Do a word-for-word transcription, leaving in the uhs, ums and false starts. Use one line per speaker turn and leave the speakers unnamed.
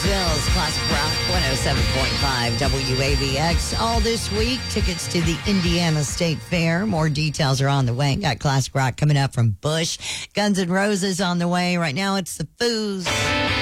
Bill's Classic Rock one oh seven point five W A V X. All this week, tickets to the Indiana State Fair. More details are on the way. Got Classic Rock coming up from Bush. Guns N' Roses on the way. Right now, it's the Foos.